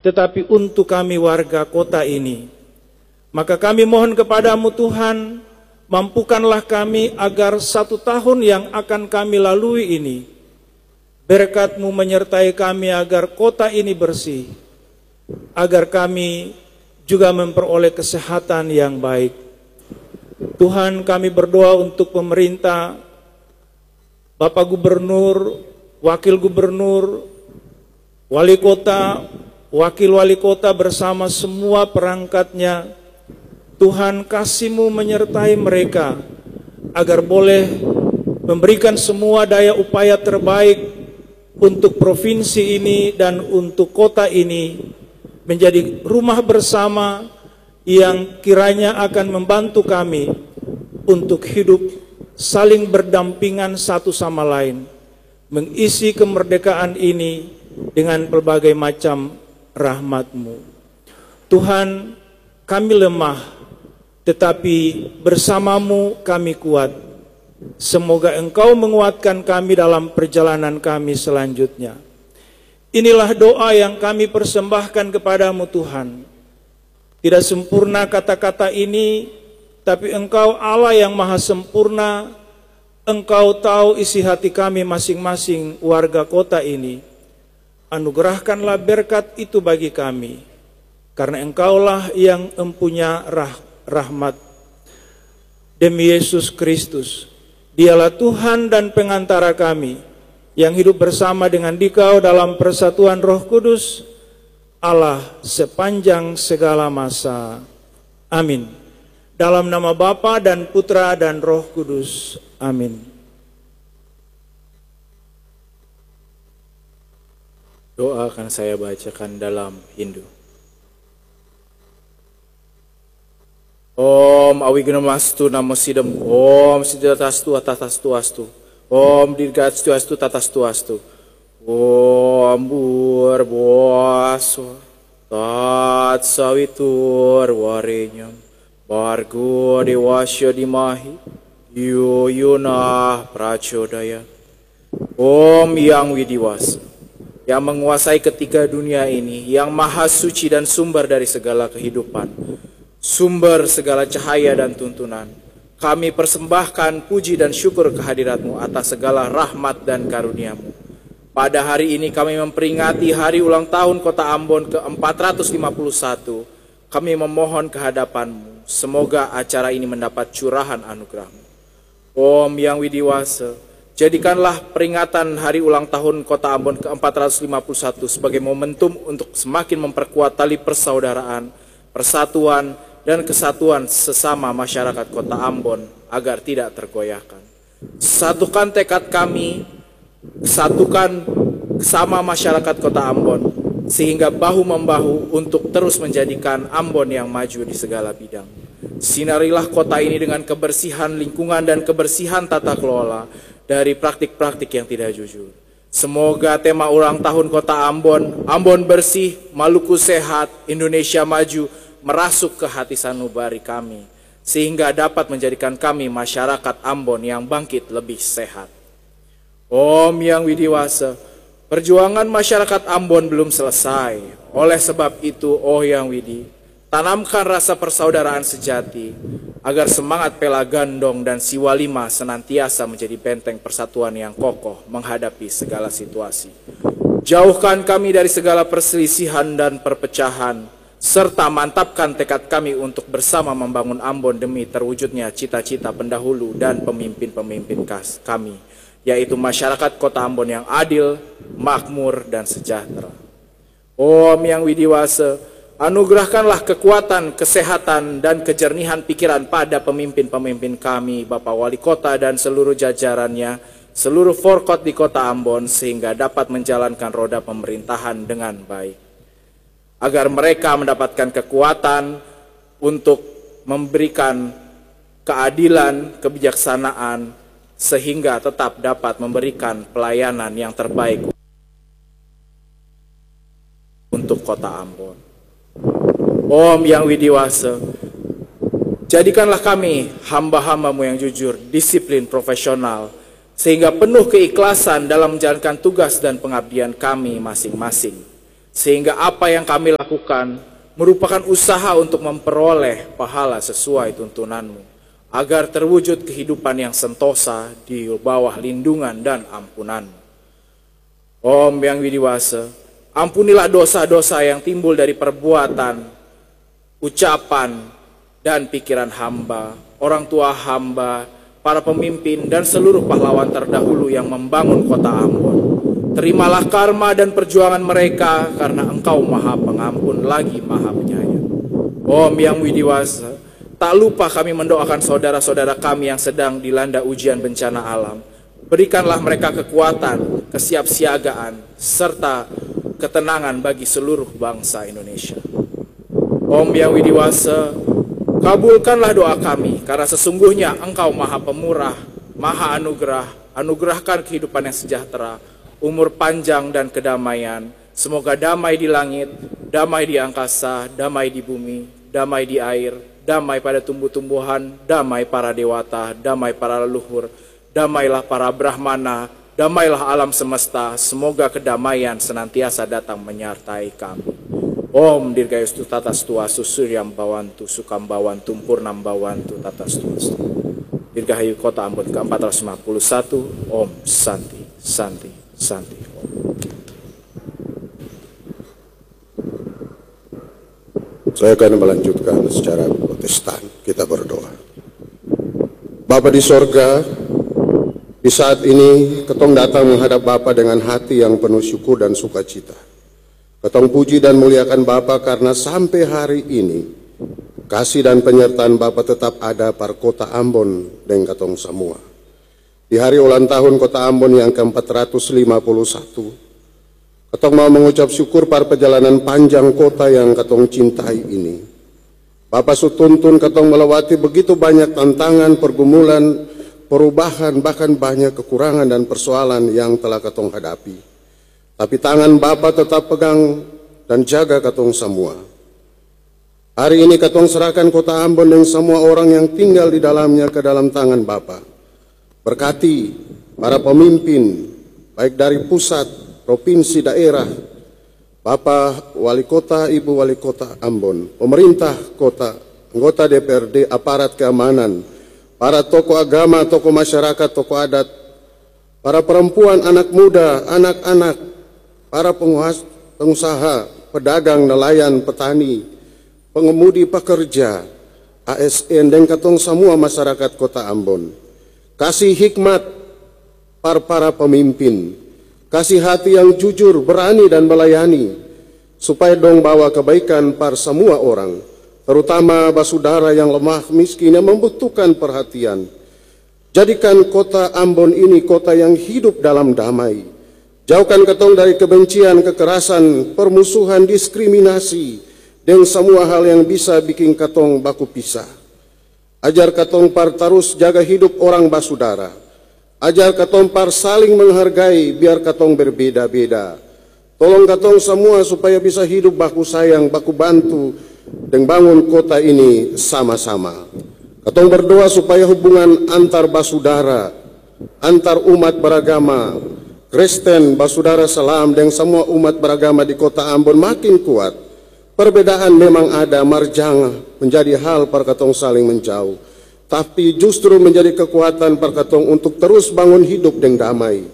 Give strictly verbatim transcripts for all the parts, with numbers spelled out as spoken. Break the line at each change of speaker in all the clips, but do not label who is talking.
tetapi untuk kami warga kota ini. Maka kami mohon kepadamu Tuhan, mampukanlah kami agar satu tahun yang akan kami lalui ini, berkat-Mu menyertai kami agar kota ini bersih, agar kami juga memperoleh kesehatan yang baik. Tuhan, kami berdoa untuk pemerintah, Bapak Gubernur, Wakil Gubernur, Wali Kota, Wakil Wali Kota bersama semua perangkatnya. Tuhan, kasih-Mu menyertai mereka agar boleh memberikan semua daya upaya terbaik untuk provinsi ini dan untuk kota ini menjadi rumah bersama yang kiranya akan membantu kami untuk hidup saling berdampingan satu sama lain, mengisi kemerdekaan ini dengan berbagai macam rahmat-Mu. Tuhan, kami lemah, tetapi bersama-Mu kami kuat. Semoga Engkau menguatkan kami dalam perjalanan kami selanjutnya. Inilah doa yang kami persembahkan kepadamu Tuhan. Tidak sempurna kata-kata ini, tapi Engkau Allah yang maha sempurna. Engkau tahu isi hati kami masing-masing warga kota ini. Anugerahkanlah berkat itu bagi kami, karena Engkaulah yang mempunyai rah rahmat. Demi Yesus Kristus, Dialah Tuhan dan pengantara kami, yang hidup bersama dengan Dikau dalam persatuan Roh Kudus, Allah sepanjang segala masa. Amin. Dalam nama Bapa dan Putra dan Roh Kudus. Amin.
Doa akan saya bacakan dalam Hindu. Om Awigamastu Namo Sidam. Om Siddhatastu Tatastu Astu. Om Dirgatstu Astu Tatastu Astu. Om Bhurvasva Tat Savitur Varenyam Bhargo Devasya Dimahi Yo Yuna Prachodaya. Om Yang Widiwasa, yang menguasai ketiga dunia ini, yang maha suci dan sumber dari segala kehidupan, sumber segala cahaya dan tuntunan, kami persembahkan puji dan syukur kehadirat-Mu atas segala rahmat dan karunia-Mu. Pada hari ini kami memperingati hari ulang tahun Kota Ambon ke empat ratus lima puluh satu. Kami memohon kehadapan-Mu, semoga acara ini mendapat curahan anugerah-Mu. Om Yang Widiwasa, jadikanlah peringatan hari ulang tahun Kota Ambon ke empat ratus lima puluh satu sebagai momentum untuk semakin memperkuat tali persaudaraan, persatuan, dan kesatuan sesama masyarakat Kota Ambon agar tidak tergoyahkan. Satukan tekad kami, satukan sama masyarakat Kota Ambon, sehingga bahu-membahu untuk terus menjadikan Ambon yang maju di segala bidang. Sinarilah kota ini dengan kebersihan lingkungan dan kebersihan tata kelola dari praktik-praktik yang tidak jujur. Semoga tema ulang tahun Kota Ambon, Ambon bersih, Maluku sehat, Indonesia maju, merasuk ke hati sanubari kami, sehingga dapat menjadikan kami masyarakat Ambon yang bangkit lebih sehat. Om Yang Widiwasa, perjuangan masyarakat Ambon belum selesai. Oleh sebab itu, oh Yang Widi, tanamkan rasa persaudaraan sejati, agar semangat Pela Gandong dan Siwalima senantiasa menjadi benteng persatuan yang kokoh menghadapi segala situasi. Jauhkan kami dari segala perselisihan dan perpecahan, serta mantapkan tekad kami untuk bersama membangun Ambon demi terwujudnya cita-cita pendahulu dan pemimpin-pemimpin kami, yaitu masyarakat Kota Ambon yang adil, makmur, dan sejahtera. Om Yang Widiwasa, anugerahkanlah kekuatan, kesehatan, dan kejernihan pikiran pada pemimpin-pemimpin kami, Bapak Wali Kota dan seluruh jajarannya, seluruh forkot di Kota Ambon, sehingga dapat menjalankan roda pemerintahan dengan baik. Agar mereka mendapatkan kekuatan untuk memberikan keadilan, kebijaksanaan, sehingga tetap dapat memberikan pelayanan yang terbaik untuk Kota Ambon. Om Yang Widiwasa, jadikanlah kami hamba-hamba-Mu yang jujur, disiplin, profesional, sehingga penuh keikhlasan dalam menjalankan tugas dan pengabdian kami masing-masing. sehingga apa yang kami lakukan merupakan usaha untuk memperoleh pahala sesuai tuntunanmu, agar terwujud kehidupan yang sentosa di bawah lindungan dan ampunanmu. Om yang widiwasa, ampunilah dosa-dosa yang timbul dari perbuatan, ucapan, dan pikiran hamba, orang tua hamba, para pemimpin, dan seluruh pahlawan terdahulu yang membangun kota Ambon. Terimalah karma dan perjuangan mereka, karena Engkau Maha Pengampun lagi Maha Penyayang. Om yang widiwasa, tak lupa kami mendoakan saudara-saudara kami yang sedang dilanda ujian bencana alam. Berikanlah mereka kekuatan, kesiapsiagaan, serta ketenangan bagi seluruh bangsa Indonesia. Om yang widiwasa, kabulkanlah doa kami, karena sesungguhnya Engkau Maha Pemurah, Maha Anugerah. Anugerahkan kehidupan yang sejahtera, umur panjang dan kedamaian. Semoga damai di langit, damai di angkasa, damai di bumi, damai di air, damai pada tumbuh-tumbuhan, damai para dewata, damai para leluhur, damailah para brahmana, damailah alam semesta. Semoga kedamaian senantiasa datang menyertai kami. Om Dirgayostu Tatastuastu Suryam Bawantu Sukam Bawantu Purnam Bawantu Tatastuastu. Dirgahayu Kota Ambon ke empat ratus lima puluh satu. Om Santi, Santi, Santi.
Saya akan melanjutkan secara Protestan. Kita berdoa. Bapa di sorga, di saat ini ketong datang menghadap Bapa dengan hati yang penuh syukur dan sukacita. Ketong puji dan muliakan Bapa karena sampai hari ini kasih dan penyertaan Bapa tetap ada par kota Ambon dan ketong semua. Di hari ulang tahun kota Ambon yang ke empat ratus lima puluh satu, ketong mau mengucap syukur par perjalanan panjang kota yang ketong cintai ini. Bapa sutuntun ketong melewati begitu banyak tantangan, pergumulan, perubahan, bahkan banyak kekurangan dan persoalan yang telah ketong hadapi. Tapi tangan Bapa tetap pegang dan jaga ketong semua. Hari ini ketong serahkan kota Ambon dan semua orang yang tinggal di dalamnya ke dalam tangan Bapa. Berkati para pemimpin, baik dari pusat, provinsi, daerah, Bapak Wali Kota, Ibu Wali Kota Ambon, pemerintah kota, anggota D P R D, aparat keamanan, para tokoh agama, tokoh masyarakat, tokoh adat, para perempuan, anak muda, anak-anak, para pengusaha, pedagang, nelayan, petani, pengemudi, pekerja, A S N, dan ketong semua masyarakat kota Ambon. Kasih hikmat para para pemimpin, kasih hati yang jujur, berani dan melayani, supaya dong bawa kebaikan par semua orang, terutama basudara yang lemah, miskin, yang membutuhkan perhatian. Jadikan kota Ambon ini kota yang hidup dalam damai. Jauhkan ketong dari kebencian, kekerasan, permusuhan, diskriminasi, dan semua hal yang bisa bikin ketong baku pisah. Ajar ketong par terus jaga hidup orang basudara. Ajar ketong par saling menghargai biar ketong berbeda-beda. Tolong ketong semua supaya bisa hidup baku sayang, baku bantu, dan bangun kota ini sama-sama. Ketong berdoa supaya hubungan antar basudara, antar umat beragama, Kristen, basudara Salam, dan semua umat beragama di kota Ambon makin kuat. Perbedaan memang ada, marjang menjadi hal perkatong saling menjauh. Tapi justru menjadi kekuatan perkatong untuk terus bangun hidup dengan damai.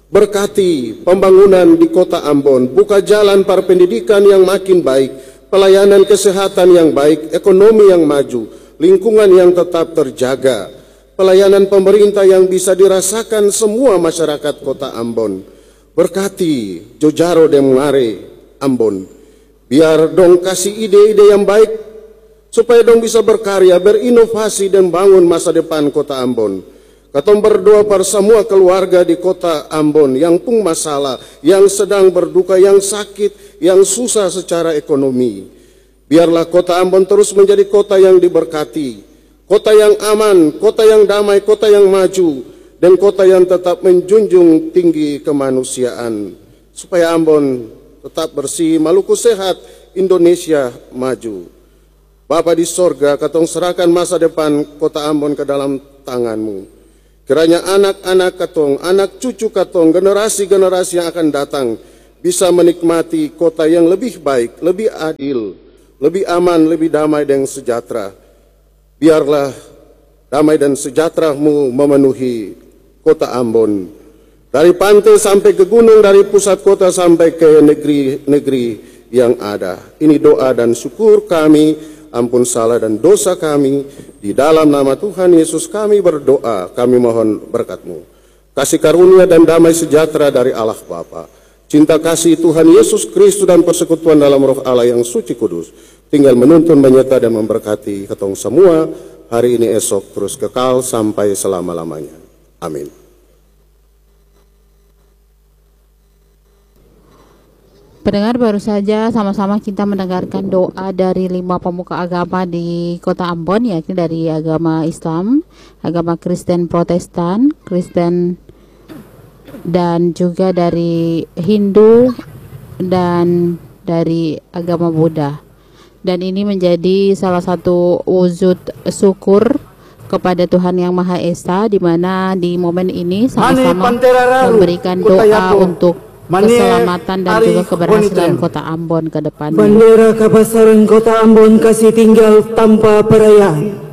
Berkati pembangunan di kota Ambon, buka jalan para pendidikan yang makin baik, pelayanan kesehatan yang baik, ekonomi yang maju, lingkungan yang tetap terjaga, pelayanan pemerintah yang bisa dirasakan semua masyarakat kota Ambon. Berkati Jojaro Demngare Ambon. Biar dong kasih ide-ide yang baik supaya dong bisa berkarya, berinovasi dan bangun masa depan kota Ambon. Ketong berdoa per semua keluarga di kota Ambon yang pun masalah, yang sedang berduka, yang sakit, yang susah secara ekonomi. Biarlah kota Ambon terus menjadi kota yang diberkati, kota yang aman, kota yang damai, kota yang maju, dan kota yang tetap menjunjung tinggi kemanusiaan. Supaya Ambon tetap bersih, Maluku sehat, Indonesia maju. Bapa di sorga, ketong serahkan masa depan kota Ambon ke dalam tanganmu. Kiranya anak-anak ketong, anak cucu ketong, generasi-generasi yang akan datang, bisa menikmati kota yang lebih baik, lebih adil, lebih aman, lebih damai dan sejahtera. Biarlah damai dan sejahtera-Mu memenuhi kota Ambon. Dari pantai sampai ke gunung, dari pusat kota sampai ke negeri-negeri yang ada. Ini doa dan syukur kami, ampun salah dan dosa kami. Di dalam nama Tuhan Yesus kami berdoa, kami mohon berkat-Mu. Kasih karunia dan damai sejahtera dari Allah Bapa, cinta kasih Tuhan Yesus Kristus dan persekutuan dalam roh Allah yang suci kudus, tinggal menuntun, menyertai dan memberkati ketong semua, hari ini, esok, terus kekal sampai selama-lamanya. Amin.
Pendengar, baru saja sama-sama kita mendengarkan doa dari lima pemuka agama di Kota Ambon, yakni dari agama Islam, agama Kristen Protestan, Kristen, dan juga dari Hindu dan dari agama Buddha. Dan ini menjadi salah satu wujud syukur kepada Tuhan Yang Maha Esa, di mana di momen ini sama-sama memberikan doa untuk keselamatan dan juga keberhasilan Kota Ambon ke depannya.
Bendera kebesaran Kota Ambon kasih tinggal tanpa perayaan.